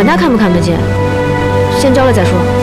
管他看不看得见，先交了再说。